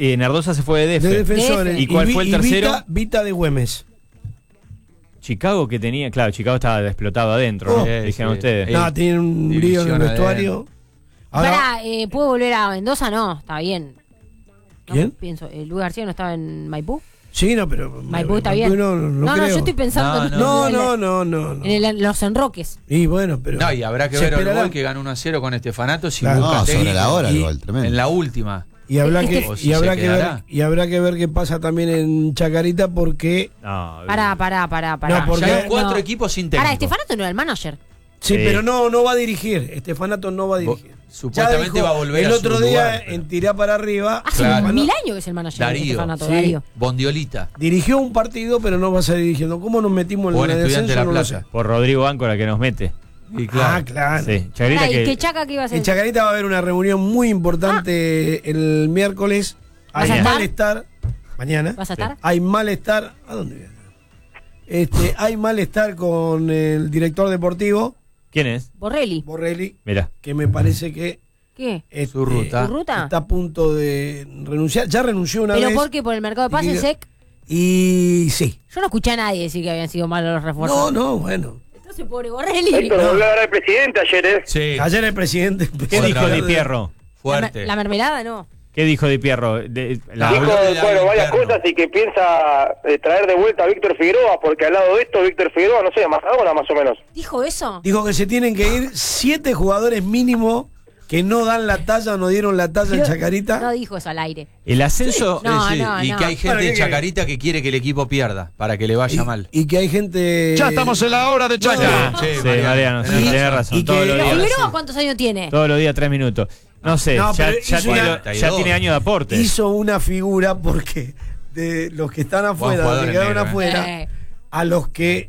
Nardosa se fue de DF. De Defensores. ¿Y cuál fue el tercero? Vita de Güemes. Chicago, que tenía, claro, Chicago estaba explotado adentro, ¿no? Dijeron ustedes. No, tienen un lío en el vestuario. Ahora, ¿puedo volver a Mendoza? No, está bien. No, ¿Quién? Pienso, ¿Luis García no estaba en Maipú? Sí, no, pero... Maipú está bien. No, yo estoy pensando No. en los enroques. Y bueno, pero... No, y habrá que ver el gol que ganó 1-0 con Estefanato. Si claro. busca sobre la hora el gol, tremendo. En la última. Y habrá que ver qué pasa también en Chacarita porque... No, Pará. No, porque ya hay 4 equipos sin técnico. Pará, Estefanato no era el manager. Sí, pero no va a dirigir. Estefanato no va a dirigir. Supuestamente dijo, va a volver el a otro su día lugar. en Tirá para arriba. Hace 1000 años que es el manager de Estefanato. Sí. Darío. Bondiolita. Dirigió un partido, pero no va a seguir dirigiendo. ¿Cómo nos metimos en Buen la Estudiante de descenso? La No lo Plata. sé. por Rodrigo Áncora que nos mete. Y claro. Claro. Sí, Chacarita ¿Y que... qué Chaca qué iba a hacer? En Chacarita va a haber una reunión muy importante el miércoles. ¿Vas Hay a estar? malestar. Mañana. ¿Vas a estar? Hay malestar. ¿A dónde viene? Hay malestar con el director deportivo, ¿Quién es? Borrelli, Mirá. que me parece que ¿Qué? Su ruta. ¿Tu ruta? está a punto de renunciar. Ya renunció una ¿Pero vez. por qué? ¿Por el mercado de pases, SEC? Y sí. Yo no escuché a nadie decir que habían sido malos los refuerzos. No, bueno. Entonces, pobre Borrelli. Héctor, volvió a hablar el presidente ayer, ¿eh? Sí. Ayer el presidente... ¿Qué dijo Di Pierro? Fuerte. La mermelada no. ¿Qué dijo Di Pierro? Dijo, bueno, varias cosas y que piensa traer de vuelta a Víctor Figueroa, porque al lado de esto, Víctor Figueroa, no sé, Maradona más o menos. ¿Dijo eso? Dijo que se tienen que ir 7 jugadores mínimo que no dan la talla o no dieron la talla en Chacarita. No dijo eso al aire. El ascenso... No, Sí, no, y no. que hay gente Bueno, en Chacarita que quiere que el equipo pierda, para que le vaya mal. Y que hay gente... Ya estamos en la hora de Chaca. Sí, Mariano, sí, tenés razón. y Todos que- los ¿Pero días, Figueroa cuántos años tiene? todos los días 3 minutos. No sé, No, ya, pero ya hizo tiene, una- ya tiene años de aporte. Hizo una figura porque de los que están afuera, los que quedaron afuera, a los que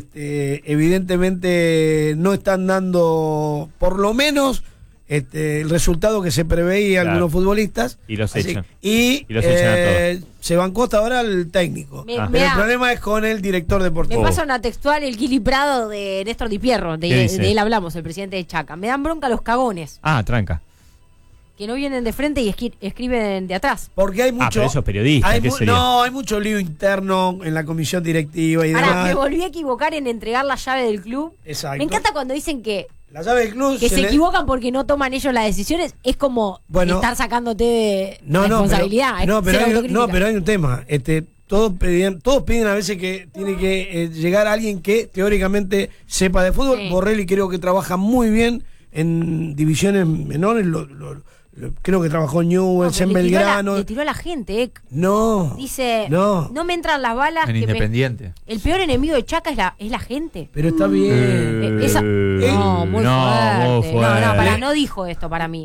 evidentemente no están dando por lo menos el resultado que se preveía Claro. algunos futbolistas. Y los Así- echan. Y Y los echan a todos. se bancó hasta ahora el técnico. Me- Pero mirá. el problema es con el director Me deportivo. pasa una textual el Kili Prado de Néstor Di Pierro. ¿Qué dice? De él hablamos, el presidente de Chaca. Me dan bronca los cagones, Ah, tranca. que no vienen de frente y escriben de atrás. Porque hay mucho. pero eso es periodista, hay ¿qué sería? No, hay mucho lío interno en la comisión directiva y Ahora, demás. me volví a equivocar en entregar la llave del club. Exacto. Me encanta cuando dicen que La llave del club se le- equivocan porque no toman ellos las decisiones. Es como Bueno. estar sacándote de No, responsabilidad. pero, no, es pero cero hay, autocrítica. no, pero hay un tema. Todos piden a veces que tiene que llegar alguien que teóricamente sepa de fútbol. Sí. Borrelli creo que trabaja muy bien en divisiones menores. Creo que trabajó en Newell's, No, en pero Belgrano. le tiró a la gente, No. Dice, No. no me entran las balas. En que me- Independiente. El peor enemigo de Chaca es la gente. Pero está bien. No, muy no, fuerte. muy No, fuerte. no dijo esto para mí.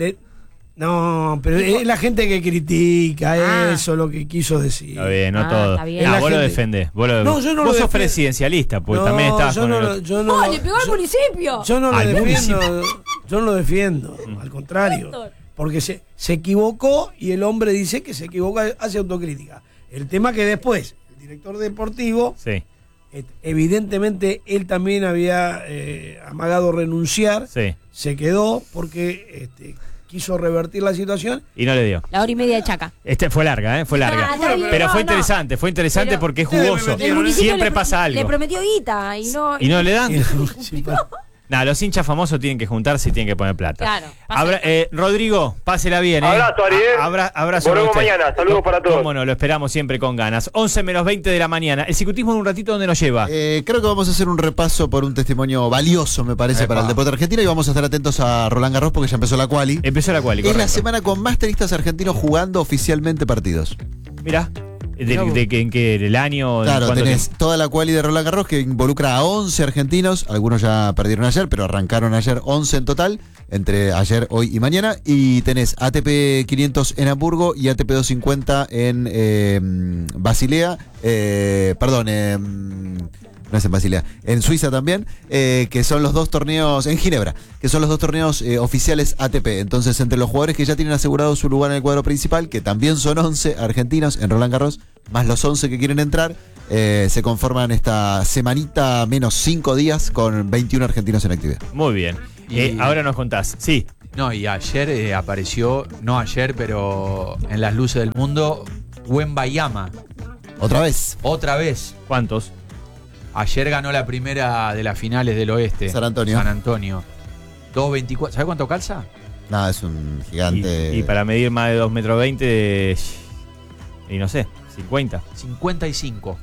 No, pero es la gente que critica Ah. eso, lo que quiso decir. Está bien, no todo. está bien. Ah, La vos lo gente- defendés. No, yo no lo vos sos defiendo. presidencialista, pues No, también estás yo con no el lo- otro. yo no ¡Oh, lo- le pegó al yo- municipio! Yo no lo Al defiendo, municipio. yo no lo defiendo, al contrario, porque se equivocó y el hombre dice que se equivoca, hace autocrítica. El tema que después, el director deportivo, Sí, evidentemente él también había amagado renunciar, sí. se quedó porque quiso revertir la situación. Y no le dio. La hora y media de Chaca. Fue larga, fue larga. Ah, está bien, Pero no, fue no. interesante, Pero porque es ustedes me jugoso. metieron, El municipio Siempre le- pasa algo. Le prometió guita y no. ¿Y no le dan? Sí, Nada, los hinchas famosos tienen que juntarse y tienen que poner plata. Claro, pasa- Rodrigo, pásela bien. Abrazo, Ariel. Abrazo. Volvemos a usted. mañana. Saludos para todos. Cómo no, lo esperamos siempre con ganas. 11 menos 20 de la mañana. El ciclismo en un ratito, ¿dónde nos lleva? Creo que vamos a hacer un repaso por un testimonio valioso, me parece, para el deporte argentino, y vamos a estar atentos a Roland Garros porque ya empezó la quali. Empezó la quali, Es la correcto. semana con más tenistas argentinos jugando oficialmente partidos. Mirá, ¿en qué? ¿El año? Claro, ¿Cuánto tenés tiempo? toda la quali de Roland Garros que involucra a 11 argentinos, algunos ya perdieron ayer, pero arrancaron ayer 11 en total, entre ayer, hoy y mañana, y tenés ATP 500 en Hamburgo y ATP 250 en Basilea, no es en Basilea, en Suiza también, que son los dos torneos, en Ginebra, que son los dos torneos oficiales ATP. Entonces, entre los jugadores que ya tienen asegurado su lugar en el cuadro principal, que también son 11 argentinos en Roland Garros, más los 11 que quieren entrar, se conforman esta semanita menos 5 días con 21 argentinos en actividad. Muy bien. Ahora nos contás. Sí. No, y ayer apareció, no ayer, pero en las luces del mundo, Wembayama. Otra vez. Otra vez. ¿Cuántos? Ayer ganó la primera de las finales del oeste. San Antonio. 2.24. ¿Sabes cuánto calza? Nada, es un gigante. Y para medir más de 2,20 m, y no sé, 50. 55.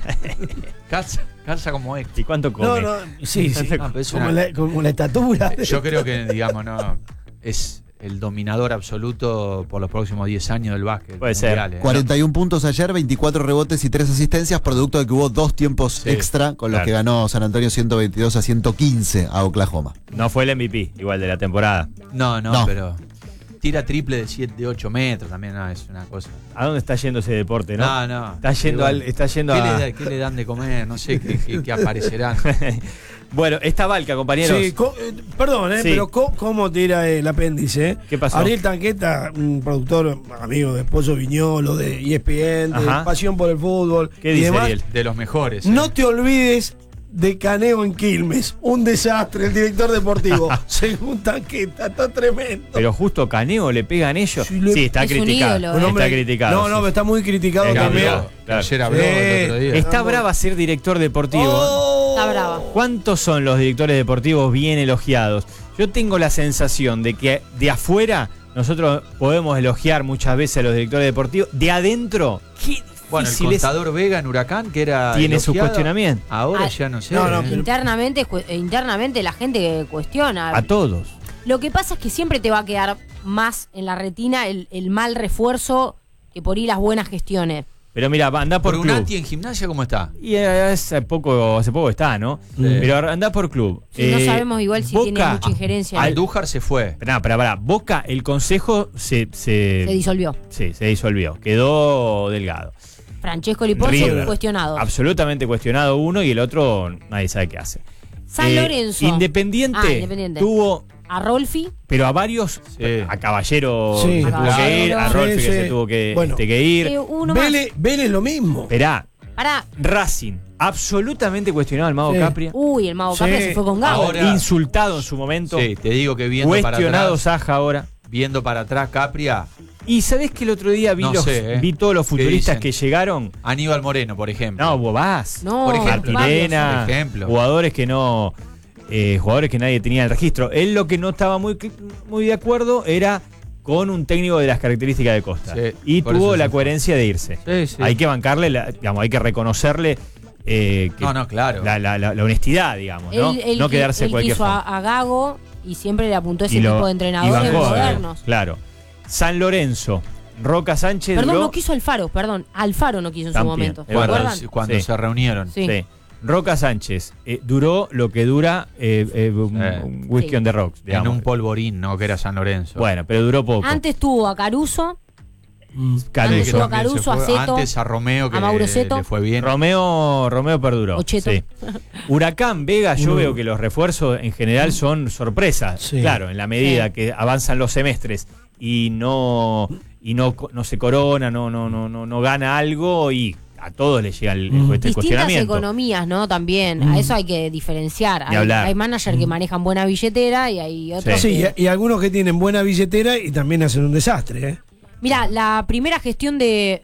calza como este. ¿Y cuánto come? No, sí. No, pero es Como la estatura. Yo creo que, digamos, no es el dominador absoluto por los próximos 10 años del básquet. Puede ser. mundial, 41 puntos ayer, 24 rebotes y 3 asistencias, producto de que hubo 2 tiempos Sí, extra con los claro. que ganó San Antonio 122-115 a Oklahoma. No fue el MVP, igual de la temporada. No, No. pero tira triple de 7, de 8 metros también, no, es una cosa. ¿A dónde está yendo ese deporte, no? No. Está yendo ¿Qué le dan de comer? No sé qué aparecerán. Bueno, esta Balca, compañeros. Sí, perdón, Sí. pero ¿cómo tira el apéndice? ¿Qué pasó? Ariel Tanqueta, un productor, amigo de Esposo Viñolo, de ESPN, de Ajá. Pasión por el Fútbol. ¿Qué y dice demás. Ariel? De los mejores. No te olvides de Caneo en Quilmes. Un desastre, el director deportivo. Según Tanqueta, está tremendo. Pero justo Caneo le pegan ellos. Sí, le- está Es un criticado. ídolo, Un hombre- Está criticado. No, sí. pero está muy criticado Es también. Gabriel. Claro. Ayer habló Sí. el otro día. Está brava ser director deportivo. Oh. Está brava. ¿Cuántos son los directores deportivos bien elogiados? Yo tengo la sensación de que de afuera nosotros podemos elogiar muchas veces a los directores deportivos. De adentro, qué difícil Bueno, el es. contador Vega en Huracán, que era Tiene su elogiado, cuestionamiento. Ahora Ah, ya no sé. no, pero- Internamente la gente cuestiona. A todos. Lo que pasa es que siempre te va a quedar más en la retina el mal refuerzo que por ahí las buenas gestiones. Pero mira, anda por club. Brunati en gimnasia, ¿cómo está? Y hace poco está, ¿no? Pero anda por club. Sí, no sabemos igual si tiene mucha injerencia. Andújar se fue. Pará. Boca, el consejo se disolvió. Sí, se disolvió. Quedó delgado. Francesco Liponzo River, cuestionado. Absolutamente cuestionado uno y el otro nadie sabe qué hace. San Lorenzo. Independiente, tuvo, a Rolfi. pero a varios, Sí. a Caballero Sí. se tuvo que ir, a Caballero. Rolfi Sí, que sí. se tuvo que, Bueno. que ir. Uno más. Vélez lo mismo. Esperá, Pará. Racing, absolutamente cuestionado al Mago Sí. Capria. Uy, el Mago Capria Sí. se fue con Gago. Ahora- Insultado en su momento. Sí, te digo que viendo para Cuestionado atrás, Saja ahora. viendo para atrás Capria, Y sabés que el otro día vi, No sé, vi todos los ¿Qué futbolistas dicen? que llegaron. Aníbal Moreno, por ejemplo. No, Bobás. No, Por ejemplo, Martirena, por ejemplo. jugadores que no, jugadores que nadie tenía en el registro. Él lo que no estaba muy de acuerdo era con un técnico de las características de Costa. Sí, Y por tuvo eso la se fue. coherencia de irse. Sí, sí. Hay que bancarle, hay que reconocerle Claro. la honestidad, digamos, ¿no? No quedarse de él cualquier quiso forma. a Gago y siempre le apuntó a ese Y lo- tipo de y entrenadores bancó, modernos. Claro. San Lorenzo, Roca Sánchez Perdón, duró. no quiso Alfaro, Alfaro no quiso en También, su momento. es ¿Se verdad. acuerdan? Cuando Sí. se reunieron. Sí. Sí. Roca Sánchez duró lo que dura un Whisky Sí. on the Rocks, digamos. En un polvorín, ¿no? Que era San Lorenzo. Bueno, pero duró poco. Antes tuvo a Caruso, Caruso. antes tuvo a también se Caruso, a fue. Zeto, Antes a Romeo, que a Mauro Zeto. le fue bien. Romeo perduró. Ocheto. Sí. Huracán, Vega, yo veo que los refuerzos en general son sorpresas. Sí. Claro, en la medida Sí. que avanzan los semestres y no se corona, no gana algo y a todos les llega este distintas cuestionamiento. economías, ¿no? También, a eso hay que diferenciar. Ni Hay, hablar. hay managers que manejan buena billetera y hay otros Sí, que... y algunos que tienen buena billetera y también hacen un desastre, ¿eh? Mira, la primera gestión de...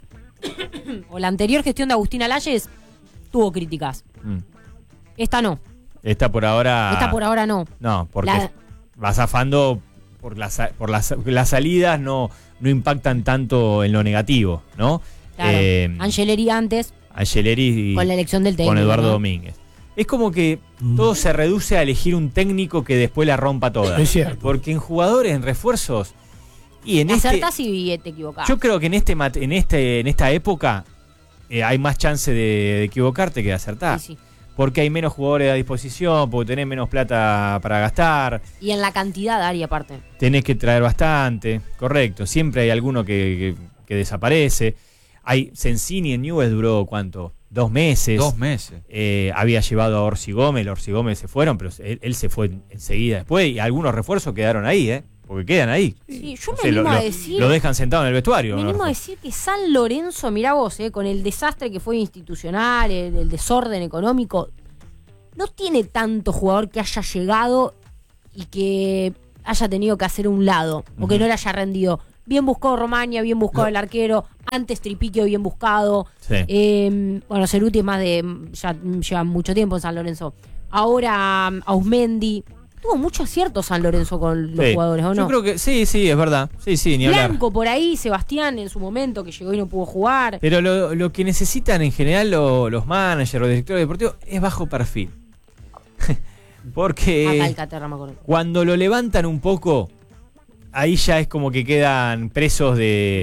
o la anterior gestión de Agustín Alayes tuvo críticas. Mm. Esta no. Esta por ahora. Esta por ahora no. No, porque La- va zafando por las salidas no impactan tanto en lo negativo, ¿no? Claro. Angeleri antes, Angeleri con la elección del técnico. con Eduardo ¿no? Domínguez. Es como que todo se reduce a elegir un técnico que después la rompa toda. Es cierto. Porque en jugadores, en refuerzos, y en Acertás y te equivocás. yo creo que en esta época hay más chance de equivocarte que de acertar. Sí, sí. Porque hay menos jugadores a disposición, porque tenés menos plata para gastar, Y en la cantidad, Ari, aparte. tenés que traer bastante, correcto. Siempre hay alguno que desaparece. Hay Sensini en Newell's duró ¿cuánto? 2 meses. 2 meses. Había llevado a Orsi Gómez, los Orsi Gómez se fueron, pero él se fue enseguida después y algunos refuerzos quedaron ahí, porque quedan ahí. Sí, yo O me sea, animo a decir... lo dejan sentado en el vestuario. Me ¿no? animo a decir que San Lorenzo, mirá vos, con el desastre que fue institucional, el desorden económico, no tiene tanto jugador que haya llegado y que haya tenido que hacer un lado, o que no le haya rendido. Bien buscado Romaña, bien buscado el arquero, antes Tripiquio bien buscado. Sí. Bueno, Ceruti es más de, ya lleva mucho tiempo en San Lorenzo. Ahora Ausmendi. Tuvo mucho acierto San Lorenzo con los jugadores, ¿o no? Yo creo que sí, es verdad. Sí, ni hablar. Blanco por ahí, Sebastián en su momento, que llegó y no pudo jugar. Pero lo que necesitan en general los managers, los directores deportivos, es bajo perfil. Porque Acá Alcaterra, me acuerdo. cuando lo levantan un poco, ahí ya es como que quedan presos de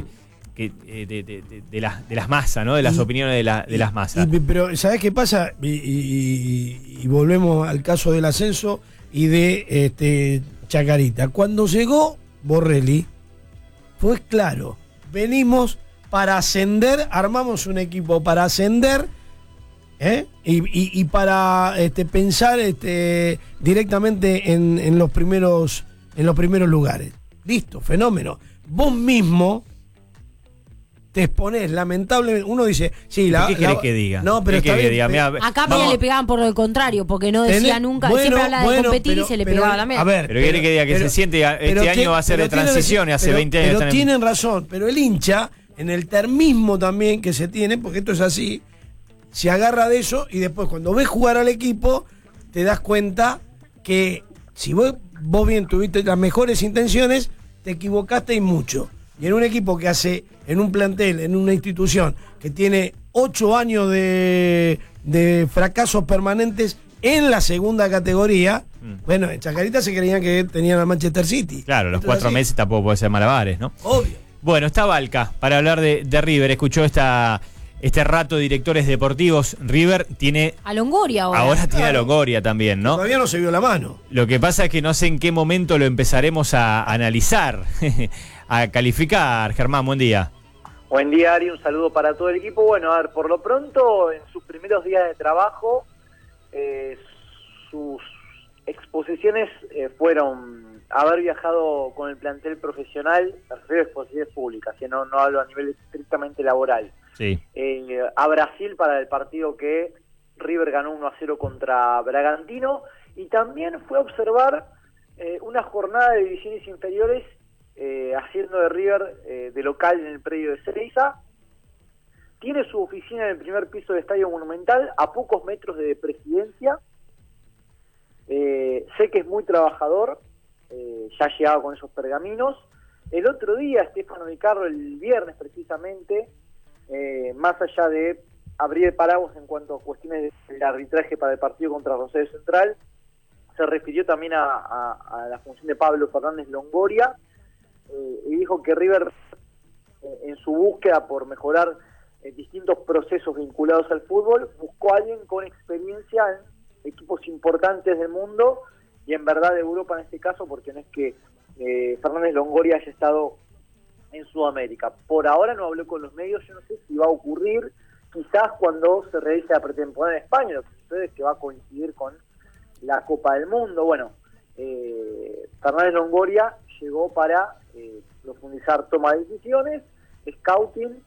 las masas, ¿no? De las opiniones de las masas. Pero, ¿sabés qué pasa? Y volvemos al caso del ascenso y de Chacarita. Cuando llegó Borrelli, fue claro, venimos para ascender, armamos un equipo para ascender, y para pensar directamente en los primeros lugares. Listo, fenómeno. Vos mismo te exponés, lamentablemente. Uno dice, sí, ¿Qué querés que diga? No, pero ¿Qué está querés bien. que diga? Mira, Acá Peña le pegaban por lo contrario, porque no decía nunca, siempre hablaba de competir y se le pegaba la mesa. A ver, pero quiere que diga que se siente este año va a ser de transición y hace 20 años. Pero tienen razón, pero el hincha, en el termismo también que se tiene, porque esto es así, se agarra de eso y después cuando ves jugar al equipo, te das cuenta que si vos bien tuviste las mejores intenciones, te equivocaste y mucho. Y en un equipo que hace, en un plantel, en una institución que tiene 8 años de fracasos permanentes en la segunda categoría, bueno, en Chacarita se creían que tenían al Manchester City. Claro, los Esto 4 es así. meses tampoco puede ser malabares, ¿no? Obvio. Bueno, está Balca para hablar de River. Escuchó este rato de directores deportivos. River tiene... A Longoria ahora. Ahora tiene a Longoria también, ¿no? Todavía no se vio la mano. Lo que pasa es que no sé en qué momento lo empezaremos a analizar, a calificar. Germán, buen día. Buen día, Ari, un saludo para todo el equipo. Bueno, a ver, por lo pronto, en sus primeros días de trabajo, sus exposiciones fueron haber viajado con el plantel profesional, me refiero a exposiciones públicas, que no hablo a nivel estrictamente laboral. Sí. A Brasil para el partido que River ganó 1-0 contra Bragantino, y también fue a observar una jornada de divisiones inferiores haciendo de River de local en el predio de Ezeiza. Tiene su oficina en el primer piso del Estadio Monumental, a pocos metros de Presidencia. Sé que es muy trabajador, ya llegaba con esos pergaminos. El otro día, Estefano Di Carlo, el viernes precisamente, más allá de abrir el paraguas en cuanto a cuestiones del arbitraje para el partido contra Rosario Central, se refirió también a la función de Pablo Fernández Longoria, y dijo que River, en su búsqueda por mejorar distintos procesos vinculados al fútbol, buscó a alguien con experiencia en equipos importantes del mundo y en verdad de Europa en este caso, porque no es que Fernández Longoria haya estado en Sudamérica. Por ahora no habló con los medios, yo no sé si va a ocurrir, quizás cuando se realice la pretemporada en España, lo que sucede es que va a coincidir con la Copa del Mundo. Bueno, Fernández Longoria llegó para profundizar toma de decisiones, scouting,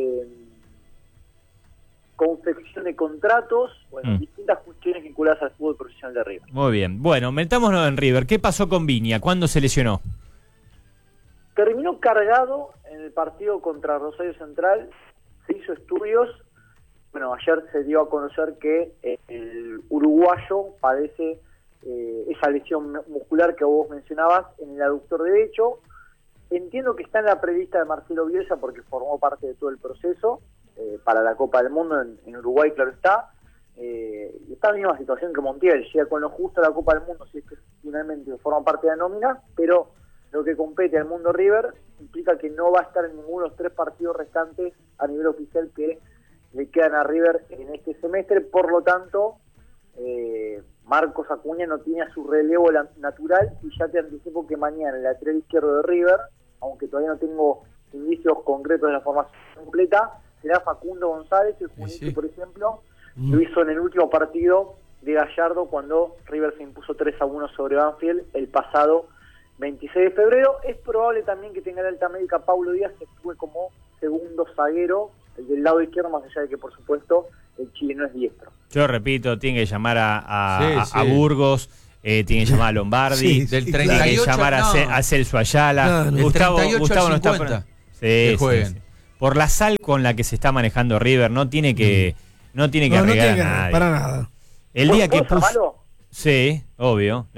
confección de contratos, bueno, distintas cuestiones vinculadas al fútbol profesional de River. Muy bien. Bueno, metámonos en River. ¿Qué pasó con Viña? ¿Cuándo se lesionó? Terminó cargado en el partido contra Rosario Central, se hizo estudios. Bueno, ayer se dio a conocer que el uruguayo padece esa lesión muscular que vos mencionabas en el aductor derecho. Entiendo que está en la prelista de Marcelo Bielsa porque formó parte de todo el proceso para la Copa del Mundo en Uruguay, claro está. Y está en la misma situación que Montiel, llega con lo justo a la Copa del Mundo si es que finalmente forma parte de la nómina, pero lo que compete al mundo River implica que no va a estar en ninguno de los 3 partidos restantes a nivel oficial que le quedan a River en este semestre. Por lo tanto, Marcos Acuña no tiene a su relevo natural, y ya te anticipo que mañana el lateral izquierdo de River, aunque todavía no tengo indicios concretos de la formación completa, será Facundo González, el juvenil que, por ejemplo, lo hizo en el último partido de Gallardo cuando River se impuso 3-1 sobre Banfield el pasado 26 de febrero. Es probable también que tenga la alta médica Paulo Díaz, que estuvo como segundo zaguero, el del lado izquierdo, más allá de que, por supuesto, el chileno es diestro. Yo repito, tiene que llamar a Burgos, tiene que llamar a Lombardi. Sí, Del sí, Tiene que 38 llamar a Celso Ayala. No, no. Gustavo, Del 38 Gustavo al no está 50. Sí, Que sí, jueguen. sí. Por la sal con la que se está manejando River, no tiene que no tiene arreglar que a nadie. para nada. El día que ¿Puedo llamarlo? Sí, obvio.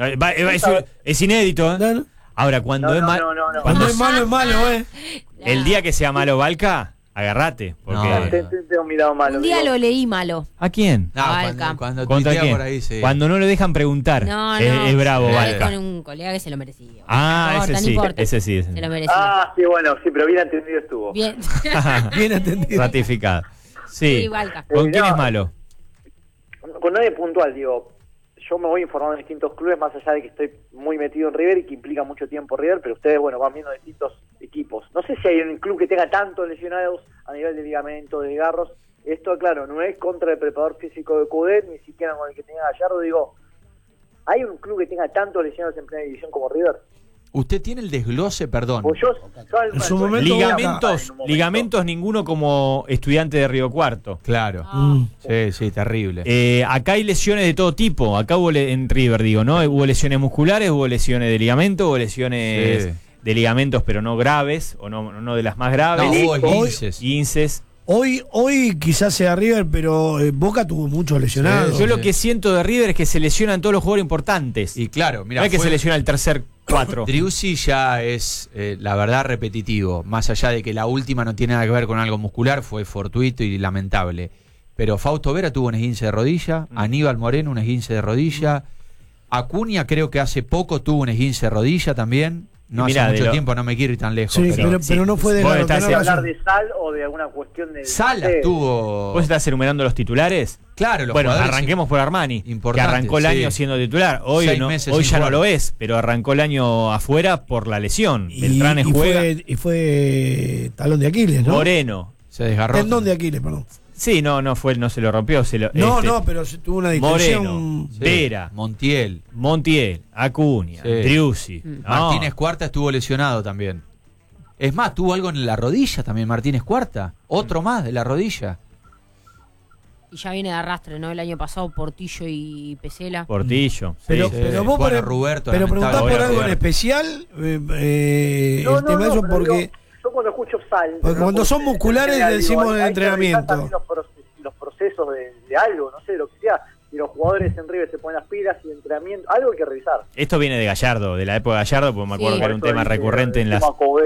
Es inédito, ¿eh? No, no. Ahora, cuando es malo. No. Cuando es malo, El día que sea malo Balca, agarrate. Porque... No. Tengo mirado malo. Un día digo. lo leí malo. ¿A quién? No, Balca. cuando ¿Contra tuitea quién? por ahí, sí. Cuando no le dejan preguntar. No, es bravo Una vez Balca. con un colega que se lo merecía. Ah, No ese importa, sí, no importa. ese sí. Se lo merecía. Ah, sí, bueno, sí, pero bien entendido estuvo. Bien. bien entendido. Ratificado. Sí. Sí, Balca. ¿Con quién No. es malo? Con nadie puntual, digo, yo me voy informando en distintos clubes, más allá de que estoy muy metido en River y que implica mucho tiempo River, pero ustedes, bueno, van viendo distintos equipos. No sé si hay un club que tenga tantos lesionados a nivel de ligamento, de desgarros. Esto, claro, no es contra el preparador físico de Coudet, ni siquiera con el que tenga Gallardo. Digo, ¿hay un club que tenga tantos lesionados en primera división como River? Usted tiene el desglose, perdón. Pues En su momento, Ligamentos ninguno como estudiante de Río Cuarto. Claro. Ah. Sí, terrible. Acá hay lesiones de todo tipo. Acá hubo en River, digo, ¿no? Hubo lesiones musculares, hubo lesiones de ligamento, hubo lesiones Sí. de ligamentos, pero no graves, o no de las más graves. No, hubo Hoy- esguinces. Guinces. Hoy quizás sea River, pero Boca tuvo muchos lesionados. Yo lo que siento de River es que se lesionan todos los jugadores importantes. Y claro, mira, no es que fue- se lesiona el tercer 4. Driussi ya es, la verdad, repetitivo. Más allá de que la última no tiene nada que ver con algo muscular, fue fortuito y lamentable. Pero Fausto Vera tuvo un esguince de rodilla, Aníbal Moreno un esguince de rodilla, Acuña creo que hace poco tuvo un esguince de rodilla también. No Y mirá, hace de mucho lo- tiempo, no me quiero ir tan lejos. Sí, pero pero no fue de Vos Galo, estás tenés ¿Hablar razón. de Sal o de alguna cuestión de... Salas tuvo... ¿Vos estás enumerando los titulares? Claro, los Bueno, jugadores arranquemos por Armani, importantes, que arrancó el año sí. siendo titular. Hoy, 6 no, meses hoy sin ya jugar. no lo es, pero arrancó el año afuera por la lesión. Beltrán juega. Fue talón de Aquiles, ¿no? Moreno. Se desgarró. Tendón de Aquiles, perdón. Sí, no se lo rompió. No, pero tuvo una distensión. Moreno, Sí, Vera, Montiel. Montiel, Acuña, Sí. Driussi. Martínez Cuarta estuvo lesionado también. Es más, tuvo algo en la rodilla también Martínez Cuarta. Otro más de la rodilla. Y ya viene de arrastre, ¿no? El año pasado Portillo y Pesela. Portillo. sí, Pero, sí. pero vos Bueno, por, Roberto, pero preguntás por lamentable. algo en Roberto. especial el tema de eso, pero porque digo, yo cuando escucho Sal... Porque cuando son musculares digo, decimos hay el que entrenamiento. revisar también los procesos de algo, no sé, lo que sea. Y los jugadores en River se ponen las pilas y entrenamiento, algo hay que revisar. Esto viene de Gallardo, de la época de Gallardo, porque me acuerdo Sí. que era un tema recurrente en las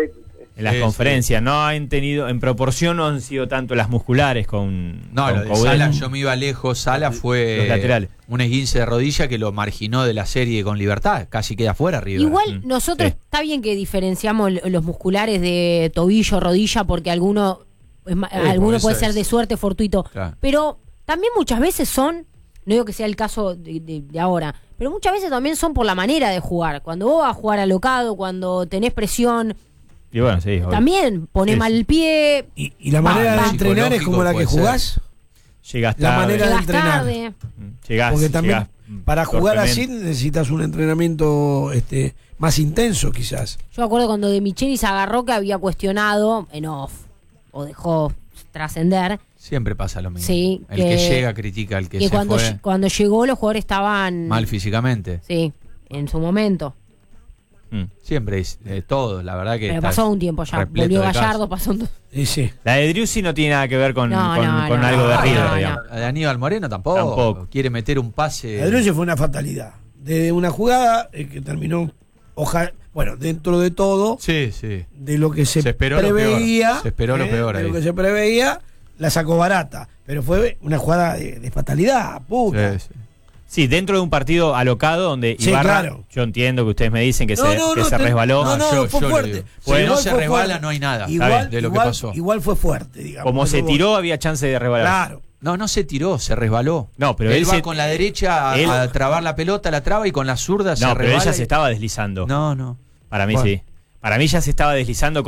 Sí, conferencias. No han tenido, en proporción no han sido tanto las musculares con No, con lo de Coudet. Sala, yo me iba lejos. Sala fue Los laterales. un esguince de rodilla que lo marginó de la serie con Libertad. Casi queda fuera River. Igual nosotros, Sí. está bien que diferenciamos los musculares de tobillo, rodilla, porque alguno por eso puede ser es. de suerte fortuito. Claro. Pero también muchas veces son, no digo que sea el caso de ahora, pero muchas veces también son por la manera de jugar. Cuando vos vas a jugar alocado, cuando tenés presión, Y bueno, sí, obvio. también ponés Sí, mal sí. el pie, y la manera va. de entrenar es como la que Psicológico jugás. Llegas La tarde. manera de llegás entrenar. tarde. Llegás, Porque también llegás, para jugar así torpemente. necesitas un entrenamiento más intenso quizás. Yo me acuerdo cuando De Michelis agarró que había cuestionado en off, o dejó trascender, Siempre pasa lo mismo. Sí, el que- que llega critica al que que se cuando, fue cuando llegó los jugadores estaban mal físicamente. sí, en su momento. Mm. Siempre es todos, la verdad que Pero está pasó un tiempo ya. repleto Volvió de Gallardo, casos. pasó un... Y sí. La de Driussi no tiene nada que ver con, No, con, no, con no, algo de no, River, no, digamos. La de Aníbal Moreno tampoco. Tampoco. Quiere meter un pase. Adrián fue una fatalidad. De una jugada que terminó, bueno, dentro de todo, Sí, sí. de lo que se esperó lo preveía. peor. Se esperó lo peor de ahí. lo que se preveía, la sacó barata. Pero fue una jugada de fatalidad, puta. Sí, sí. Sí, dentro de un partido alocado donde Sí, Ibarra, claro. yo entiendo que ustedes me dicen que se te- resbaló. No, yo fue le fuerte. digo. Bueno, si no Igual se fue resbala, fuerte. no hay nada Igual, de lo que igual- pasó. Igual fue fuerte, digamos. Como se Eso- tiró, había chance de resbalar. Claro. No se tiró, se resbaló. No, pero él él va se- con la derecha él- a trabar la pelota, la traba y con la zurda se No, pero resbala. ella se estaba deslizando. No. Para mí Bueno. sí. Para mí ya se estaba deslizando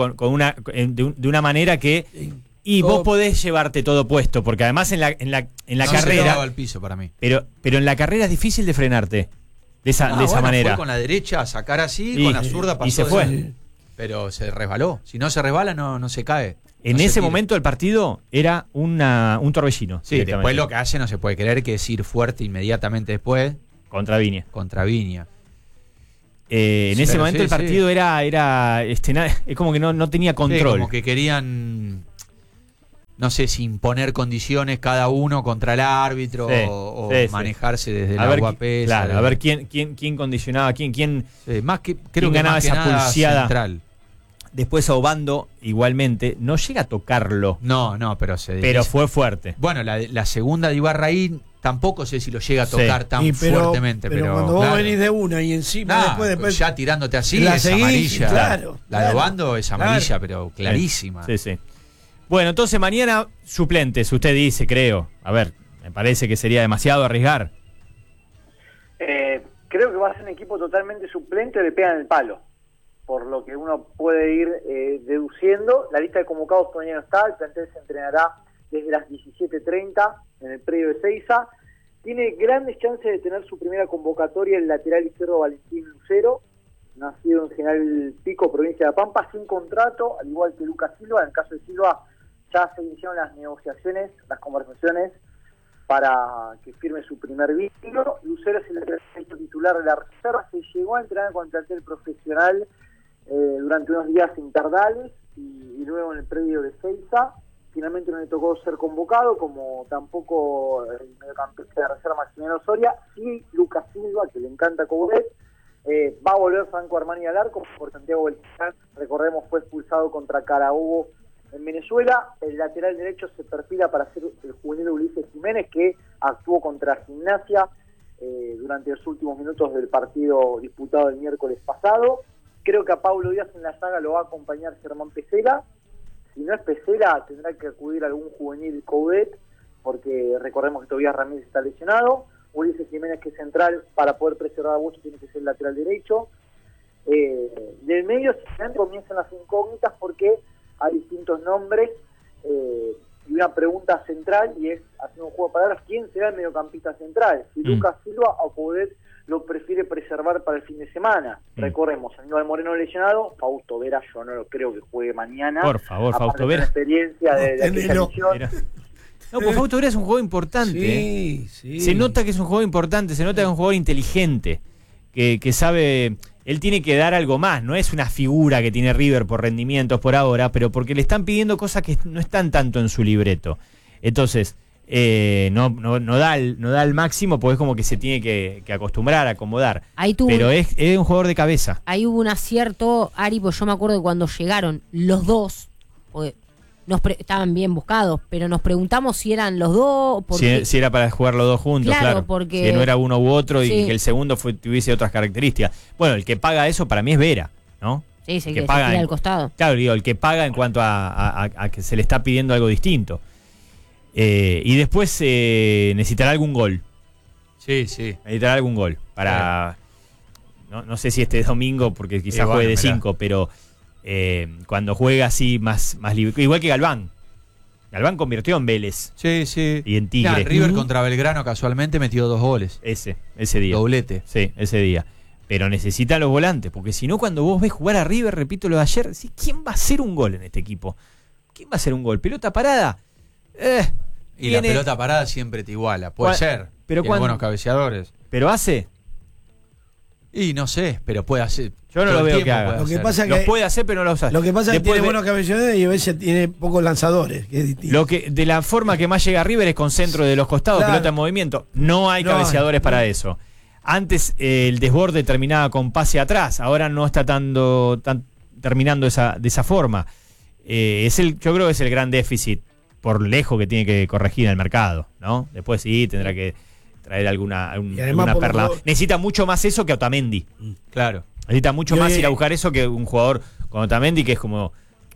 de una manera que... Y vos podés llevarte todo puesto, porque además en la No se carrera... tiraba al piso para mí. Pero en la carrera es difícil de frenarte de esa Bueno, manera. Fue con la derecha a sacar así, Y- con la zurda pasó. y se de- fue. Sí. Pero se resbaló. Si no se resbala, no se cae. En No se ese tira. momento el partido era un torbellino. Sí, directamente. después lo que hace no se puede creer, que es ir fuerte inmediatamente después. Contra Viña. En ese momento el partido era es como que no tenía control. Sí, como que querían, no sé si imponer condiciones cada uno contra el árbitro o manejarse desde el agua pesa. Claro, a ver quién condicionaba, quién más que creo que ganaba más que esa nada pulseada central. Después Obando igualmente no llega a tocarlo. No, pero fue fuerte. Bueno, la segunda de Ibarra ahí tampoco sé si lo llega a tocar tan fuertemente, pero cuando vos venís de una y encima después ya tirándote así la es seguís, amarilla. Claro, la de Obando es amarilla, pero clarísima. Sí. Bueno, entonces mañana suplentes, usted dice, creo. A ver, me parece que sería demasiado arriesgar. Creo que va a ser un equipo totalmente suplente, le pegan el palo. Por lo que uno puede ir deduciendo. La lista de convocados todavía no está, el plantel se entrenará desde las 17:30 en el predio de Seiza. Tiene grandes chances de tener su primera convocatoria el lateral izquierdo Valentín Lucero, nacido en General Pico, provincia de La Pampa, sin contrato, al igual que Lucas Silva. En el caso de Silva ya se iniciaron las negociaciones, las conversaciones para que firme su primer vínculo. Lucero es el lateral titular de la reserva, se llegó a entrenar con el plantel profesional durante unos días en Tardales y luego en el predio de Seiza. Finalmente no le tocó ser convocado, como tampoco el mediocampista de reserva Maximiliano Soria. Sí, Lucas Silva, que le encanta Coudet, va a volver Franco Armani al arco por Santiago Beltrán. Recordemos, fue expulsado contra Carabobo en Venezuela. El lateral derecho se perfila para ser el juvenil Ulises Jiménez, que actuó contra Gimnasia durante los últimos minutos del partido disputado el miércoles pasado. Creo que a Pablo Díaz en la saga lo va a acompañar Germán Pesela. Si no es Pesela, tendrá que acudir a algún juvenil Coudet, porque recordemos que Tobías Ramírez está lesionado. Ulises Jiménez, que es central, para poder preservar a Bocho tiene que ser lateral derecho. Del medio comienzan las incógnitas porque hay distintos nombres y una pregunta central, y es, haciendo un juego de palabras, ¿quién será el mediocampista central? Si Lucas Silva o Coudet lo prefiere preservar para el fin de semana. Recordemos, Aníbal Moreno lesionado, Fausto Vera yo no lo creo que juegue mañana. Por favor, Fausto Vera. Experiencia de aquella misión. No, pues Fausto Vera es un jugador importante. Sí. Se nota que es un jugador importante, se nota que es un jugador inteligente, que sabe, él tiene que dar algo más, no es una figura que tiene River por rendimientos por ahora, pero porque le están pidiendo cosas que no están tanto en su libreto. Entonces, no da el máximo, porque es como que se tiene que acostumbrar a acomodar. Pero es un jugador de cabeza. Ahí hubo un acierto, Ari, pues yo me acuerdo que cuando llegaron los dos, estaban bien buscados, pero nos preguntamos si eran los dos. Si era para jugar los dos juntos, claro. Porque, si no era uno u otro y que el segundo tuviese otras características. Bueno, el que paga eso para mí es Vera, ¿no? Sí, que paga al costado. Claro, digo, el que paga en cuanto a que se le está pidiendo algo distinto. Y después necesitará algún gol. Sí. Necesitará algún gol. Para no sé si este domingo, porque quizás juegue de 5, pero cuando juega así más libre. Igual que Galván. Galván convirtió en Vélez. Sí. Y en Tigre. River contra Belgrano casualmente metió 2 goles. Ese día. Doblete. Sí, ese día. Pero necesitan los volantes, porque si no, cuando vos ves jugar a River, repito lo de ayer, ¿sí? ¿Quién va a hacer un gol en este equipo? ¿Quién va a hacer un gol? ¿Pelota parada? Y la pelota parada siempre te iguala. Puede ser. Pero tiene buenos cabeceadores. ¿Pero hace? Y no sé, pero puede hacer. Yo no lo veo que haga. Lo que pasa es que los puede hacer, pero no los hace. Lo que pasa es que tiene buenos cabeceadores y a veces tiene pocos lanzadores, que es distinto. De la forma que más llega a River es con centro de los costados, pelota en movimiento. No hay cabeceadores para eso. Antes el desborde terminaba con pase atrás, ahora no está terminando de esa forma. Yo creo que es el gran déficit por lejos que tiene que corregir en el mercado, ¿no? Después sí tendrá que traer alguna perla. Necesita mucho más eso que Otamendi. Claro. Necesita mucho más ir a buscar eso que un jugador con Otamendi, que es como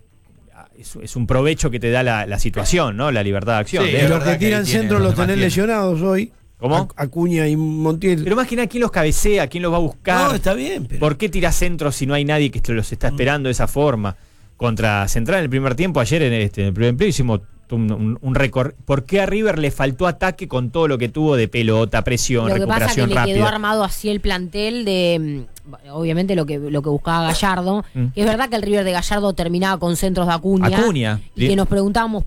es un provecho que te da la situación, ¿no? La libertad de acción. Sí, los que tiran centro los tenés lesionados hoy. ¿Cómo? Acuña y Montiel. Pero más que nada, ¿quién los cabecea? ¿Quién los va a buscar? No, está bien. Pero... ¿Por qué tira centro si no hay nadie que los está esperando de esa forma? Contra Central en el primer tiempo, ayer en el primer empleo hicimos un récord. ¿Por qué a River le faltó ataque con todo lo que tuvo de pelota, presión, recuperación rápida? Lo que pasa es que le quedó armado así el plantel de, obviamente, lo que buscaba Gallardo. Que es verdad que el River de Gallardo terminaba con centros de Acuña. Y que nos preguntábamos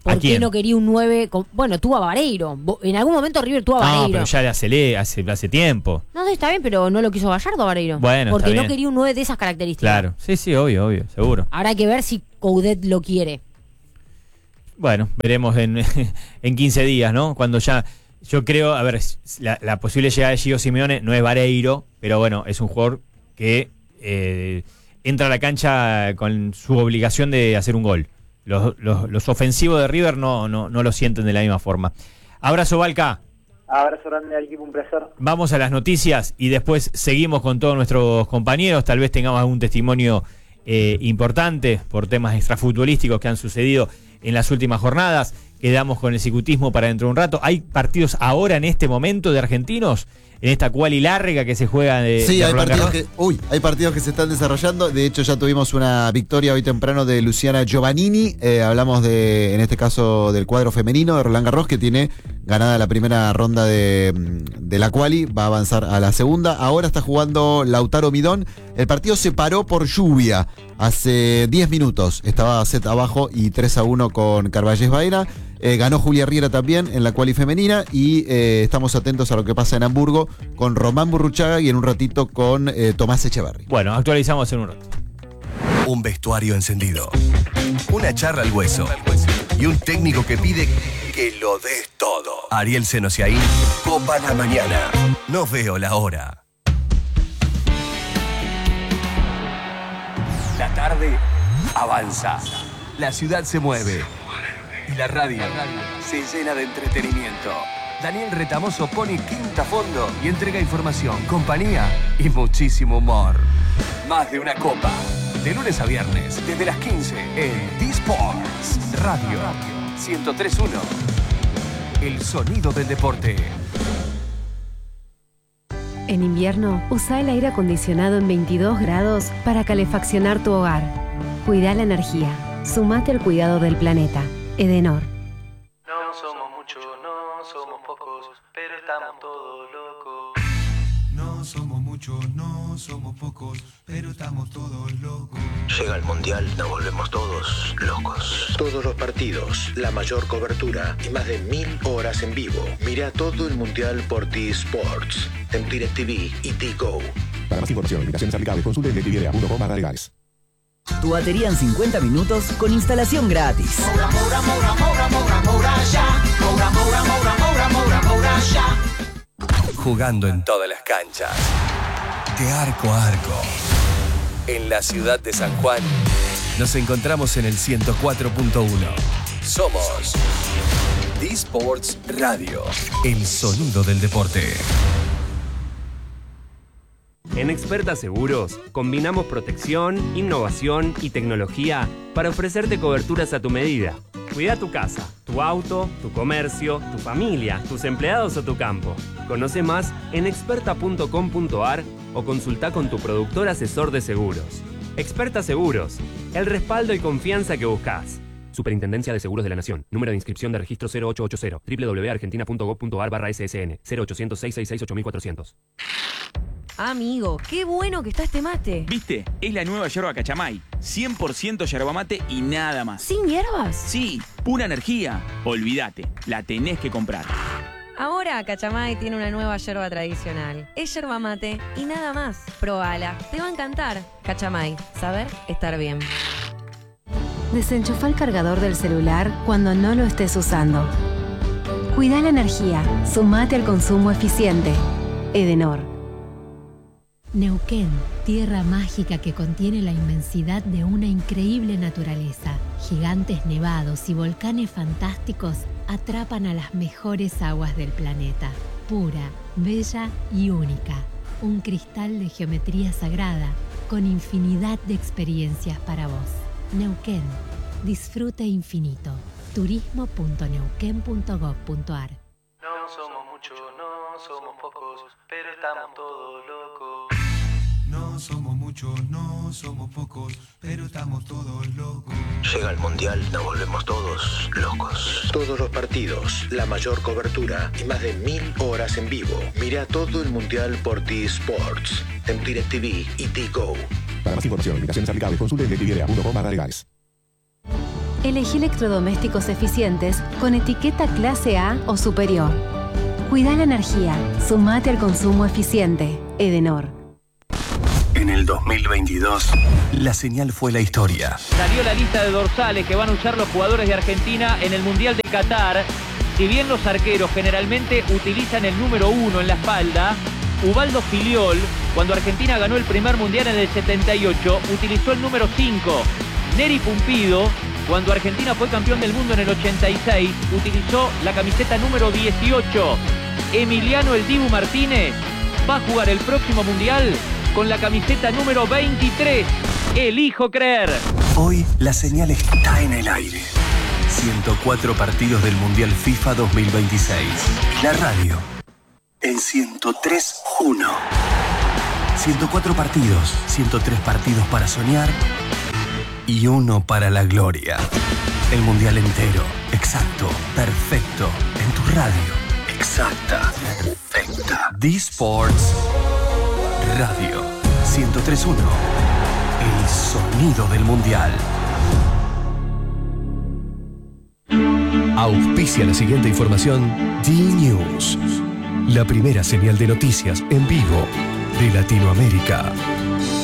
¿Por qué no quería un 9? Bueno, tuvo a Vareiro. En algún momento River tuvo a Vareiro. No, pero ya hace tiempo. No, está bien, pero no lo quiso Gallardo a Vareiro. Bueno, porque está no quería un 9 de esas características. Claro, sí, obvio, seguro. Ahora hay que ver si Coudet lo quiere. Bueno, veremos en 15 días, ¿no? Cuando ya... Yo creo, a ver, la posible llegada de Gio Simeone no es Vareiro, pero bueno, es un jugador que entra a la cancha con su obligación de hacer un gol. Los ofensivos de River no lo sienten de la misma forma. Abrazo, Valca. Abrazo grande al equipo, un placer. Vamos a las noticias y después seguimos con todos nuestros compañeros. Tal vez tengamos algún testimonio importante por temas extrafutbolísticos que han sucedido en las últimas jornadas. Quedamos con el cicutismo para dentro de un rato. ¿Hay partidos ahora en este momento de argentinos? En esta quali larga que se juega de Sí, hay Roland partidos, Garros. hay partidos que se están desarrollando. De hecho, ya tuvimos una victoria hoy temprano de Luciana Giovannini. Hablamos en este caso, del cuadro femenino de Roland Garros, que tiene ganada la primera ronda de la quali. Va a avanzar a la segunda. Ahora está jugando Lautaro Midón. El partido se paró por lluvia hace 10 minutos. Estaba set abajo y 3-1 con Carballes Baena. Ganó Julia Riera también en la quali femenina y estamos atentos a lo que pasa en Hamburgo con Román Burruchaga y en un ratito con Tomás Echeverry. Bueno, actualizamos en un rato. Un vestuario encendido, una charla al hueso y un técnico que pide que lo des todo. Ariel Senosiaín, Copa la Mañana. No veo la hora. La tarde avanza. La ciudad se mueve. Y la radio se llena de entretenimiento. Daniel Retamoso pone quinta a fondo y entrega información, compañía y muchísimo humor. Más de una copa. De lunes a viernes, desde las 15, en D-Sports Radio 103.1. El sonido del deporte. En invierno, usa el aire acondicionado en 22 grados para calefaccionar tu hogar. Cuida la energía. Sumate al cuidado del planeta. Edenor. No somos muchos, no somos pocos, pero estamos todos locos. No somos muchos, no somos pocos, pero estamos todos locos. Llega el Mundial, nos volvemos todos locos. Todos los partidos, la mayor cobertura y más de 1000 horas en vivo. Mira todo el Mundial por T-Sports, en DirecTV y T-Go. Para más información, invitaciones aplicables, consulte en DirecTV.com/legales. Tu batería en 50 minutos con instalación gratis. Jugando en todas las canchas. De arco a arco. En la ciudad de San Juan, nos encontramos en el 104.1. Somos D-Sports Radio. El sonido del deporte. En Experta Seguros, combinamos protección, innovación y tecnología para ofrecerte coberturas a tu medida. Cuida tu casa, tu auto, tu comercio, tu familia, tus empleados o tu campo. Conoce más en experta.com.ar o consulta con tu productor asesor de seguros. Experta Seguros, el respaldo y confianza que buscas. Superintendencia de Seguros de la Nación. Número de inscripción de registro 0880. www.argentina.gov.ar/ssn. 0800-666-8400. Amigo, qué bueno que está este mate. ¿Viste? Es la nueva yerba Cachamay. 100% yerba mate y nada más. ¿Sin hierbas? Sí, pura energía. Olvídate, la tenés que comprar. Ahora Cachamay tiene una nueva yerba tradicional. Es yerba mate y nada más. Probala, te va a encantar. Cachamay, saber estar bien. Desenchufa el cargador del celular cuando no lo estés usando. Cuida la energía. Sumate al consumo eficiente. Edenor. Neuquén, tierra mágica que contiene la inmensidad de una increíble naturaleza. Gigantes nevados y volcanes fantásticos atrapan a las mejores aguas del planeta. Pura, bella y única. Un cristal de geometría sagrada con infinidad de experiencias para vos. Neuquén, disfrute infinito. turismo.neuquén.gov.ar. No somos muchos, no somos pocos, pero estamos todos locos. No somos muchos, no somos pocos, pero estamos todos locos. Llega el Mundial, nos volvemos todos locos. Todos los partidos, la mayor cobertura y más de 1000 horas en vivo. Mira todo el Mundial por T-Sports, en DirecTV y T-Go. Para más información, invitaciones aplicables, consulte en DirecTV.com/legales. Elegí electrodomésticos eficientes con etiqueta clase A o superior. Cuida la energía. Sumate al consumo eficiente. Edenor. En el 2022, la señal fue la historia. Salió la lista de dorsales que van a usar los jugadores de Argentina en el Mundial de Qatar. Si bien los arqueros generalmente utilizan el número 1 en la espalda, Ubaldo Filiol, cuando Argentina ganó el primer Mundial en el 78, utilizó el número 5. Neri Pumpido, cuando Argentina fue campeón del mundo en el 86, utilizó la camiseta número 18. Emiliano El Dibu Martínez va a jugar el próximo Mundial con la camiseta número 23. Elijo creer. Hoy la señal está en el aire. 104 partidos del Mundial FIFA 2026. La radio en 103.1. 104 partidos, 103 partidos para soñar y uno para la gloria. El Mundial entero, exacto, perfecto, en tu radio. Exacta, perfecta. D-Sports Radio 103.1. El sonido del Mundial. Auspicia la siguiente información D-News, la primera señal de noticias en vivo de Latinoamérica.